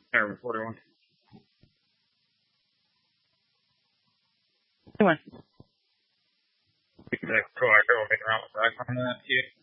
Or 41. Anyway. Cool. I go make around with back on that. Yeah.